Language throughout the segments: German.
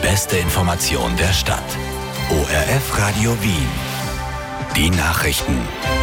beste Information der Stadt. ORF Radio Wien. Die Nachrichten.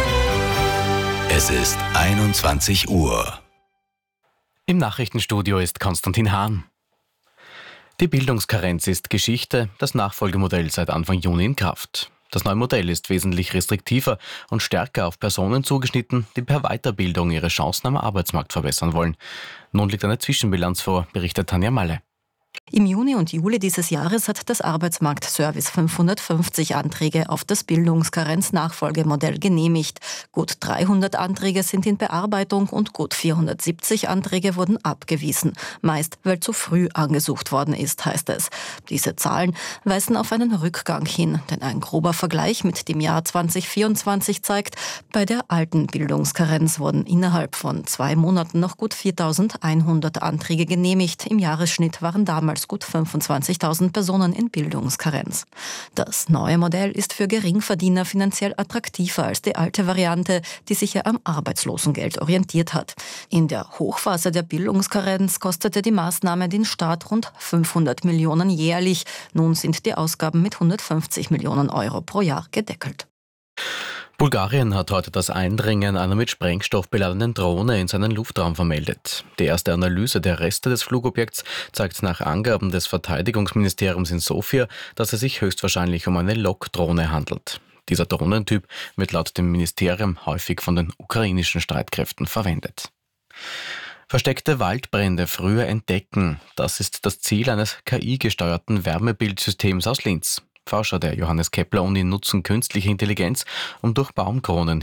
Es ist 21 Uhr. Im Nachrichtenstudio ist Konstantin Hahn. Die Bildungskarenz ist Geschichte, das Nachfolgemodell seit Anfang Juni in Kraft. Das neue Modell ist wesentlich restriktiver und stärker auf Personen zugeschnitten, die per Weiterbildung ihre Chancen am Arbeitsmarkt verbessern wollen. Nun liegt eine Zwischenbilanz vor, berichtet Tanja Malle. Im Juni und Juli dieses Jahres hat das Arbeitsmarktservice 550 Anträge auf das Bildungskarenz-Nachfolgemodell genehmigt. Gut 300 Anträge sind in Bearbeitung und gut 470 Anträge wurden abgewiesen. Meist, weil zu früh angesucht worden ist, heißt es. Diese Zahlen weisen auf einen Rückgang hin, denn ein grober Vergleich mit dem Jahr 2024 zeigt, bei der alten Bildungskarenz wurden innerhalb von 2 Monaten noch gut 4.100 Anträge genehmigt. Im Jahresschnitt waren damals gut 25.000 Personen in Bildungskarenz. Das neue Modell ist für Geringverdiener finanziell attraktiver als die alte Variante, die sich ja am Arbeitslosengeld orientiert hat. In der Hochphase der Bildungskarenz kostete die Maßnahme den Staat rund 500 Millionen jährlich. Nun sind die Ausgaben mit 150 Millionen Euro pro Jahr gedeckelt. Bulgarien hat heute das Eindringen einer mit Sprengstoff beladenen Drohne in seinen Luftraum vermeldet. Die erste Analyse der Reste des Flugobjekts zeigt nach Angaben des Verteidigungsministeriums in Sofia, dass es sich höchstwahrscheinlich um eine Lockdrohne handelt. Dieser Drohnentyp wird laut dem Ministerium häufig von den ukrainischen Streitkräften verwendet. Versteckte Waldbrände früher entdecken, das ist das Ziel eines KI-gesteuerten Wärmebildsystems aus Linz. Forscher der Johannes Kepler Uni nutzen künstliche Intelligenz, um durch Baumkronen